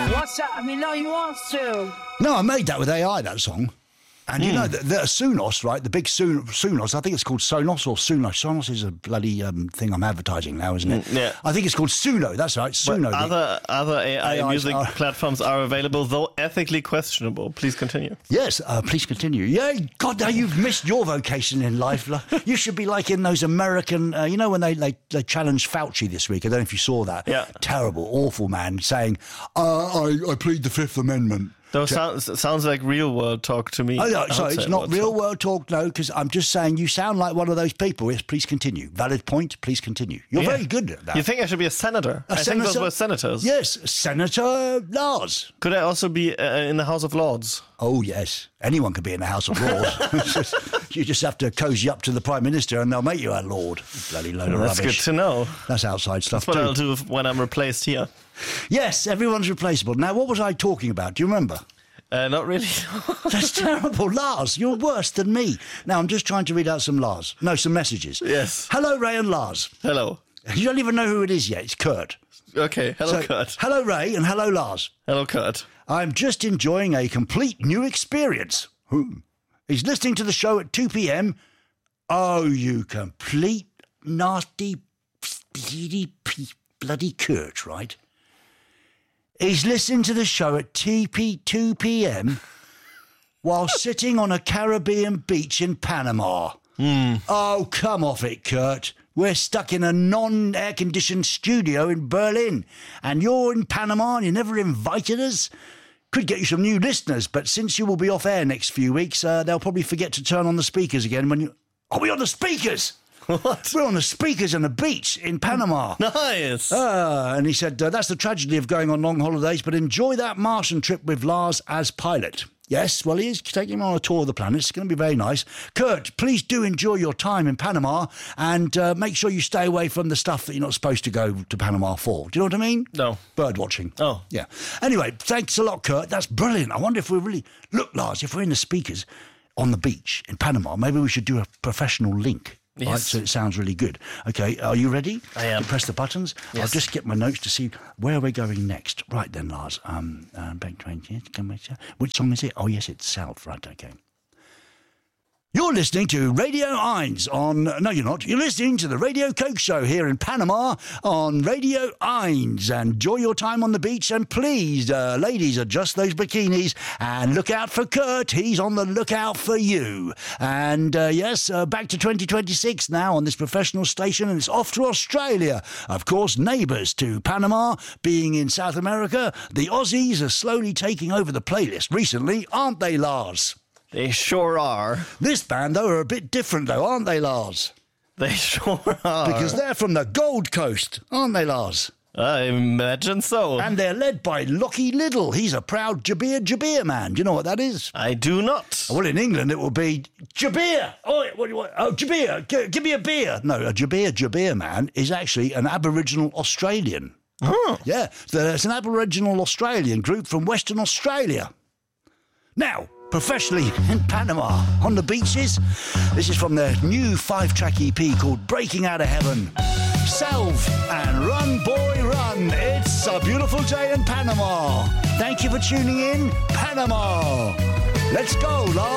What's that? I mean, no, you want to. No, I made that with AI, that song. And you know, the Sonos, right? The big Sonos, I think it's called Sonos or Suno. Sonos is a bloody thing I'm advertising now, isn't it? Yeah. I think it's called Suno, that's right, Suno. Other AI music are... platforms are available, though ethically questionable. Please continue. Yes, please continue. Yeah, God, now you've missed your vocation in life. You should be like in those American, you know, when they challenged Fauci this week. I don't know if you saw that. Yeah. Terrible, awful man saying, I plead the Fifth Amendment. Those sounds like real world talk to me. Oh, no, sorry, it's not real world talk, no, because I'm just saying you sound like one of those people. Yes, please continue. Valid point, please continue. You're very good at that. You think I should be a senator? I think those were senators. Yes, Senator Lars. Could I also be in the House of Lords? Oh, yes. Anyone could be in the House of Lords. You just have to cozy up to the Prime Minister and they'll make you a Lord. Bloody load of rubbish. That's good to know. That's outside stuff That's what I'll do when I'm replaced here. Yes, everyone's replaceable. Now, what was I talking about? Do you remember? Not really. That's terrible. Lars, you're worse than me. Now, I'm just trying to read out some messages. Yes. Hello, Ray and Lars. Hello. You don't even know who it is yet. It's Kurt. Okay. Hello, Kurt. Hello, Ray, and hello, Lars. Hello, Kurt. I'm just enjoying a complete new experience. He's listening to the show at 2 p.m. Oh, you complete nasty, bloody Kurt, right? He's listening to the show at 2 p.m. while sitting on a Caribbean beach in Panama. Oh, come off it, Kurt. We're stuck in a non-air-conditioned studio in Berlin, and you're in Panama and you never invited us? Could get you some new listeners, but since you will be off air next few weeks, they'll probably forget to turn on the speakers again when you... Are we on the speakers? What? We're on the speakers on the beach in Panama. Nice. And he said, that's the tragedy of going on long holidays, but enjoy that Martian trip with Lars as pilot. Yes, well, he is taking him on a tour of the planet. It's going to be very nice. Kurt, please do enjoy your time in Panama and make sure you stay away from the stuff that you're not supposed to go to Panama for. Do you know what I mean? No. Bird watching. Oh. Yeah. Anyway, thanks a lot, Kurt. That's brilliant. I wonder if we're really... Look, Lars, if we're in the speakers on the beach in Panama, maybe we should do a professional link. Yes. Right, so it sounds really good. Okay, are you ready? I am. To press the buttons? Yes. I'll just get my notes to see where we're going next. Right then, Lars. Which song is it? Oh, yes, it's South. Right, okay. You're listening to Radio Eins on... No, you're not. You're listening to the Radio Coke Show here in Panama on Radio Eins. Enjoy your time on the beach and please, ladies, adjust those bikinis and look out for Kurt. He's on the lookout for you. And, yes, back to 2026 now on this professional station and it's off to Australia. Of course, neighbours to Panama, being in South America. The Aussies are slowly taking over the playlist recently, aren't they, Lars? They sure are. This band, though, are a bit different, though, aren't they, Lars? They sure are. Because they're from the Gold Coast, aren't they, Lars? I imagine so. And they're led by Lockie Liddell. He's a proud Jabir man. Do you know what that is? I do not. Well, in England, it will be Jabir. Oh, what do you want? Oh, Jabir, give me a beer. No, a Jabir man is actually an Aboriginal Australian. Oh. Yeah, it's an Aboriginal Australian group from Western Australia. Now... professionally in Panama on the beaches. This is from their new 5-track EP called Breaking Out of Heaven. Salve and run, boy, run. It's a beautiful day in Panama. Thank you for tuning in, Panama. Let's go, Lars.